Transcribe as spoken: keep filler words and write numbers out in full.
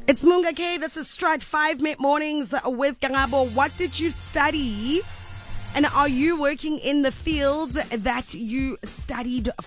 It's Munga K. This is Stride five Mid Mornings with Kangabo. What did you study? And are you working in the field that you studied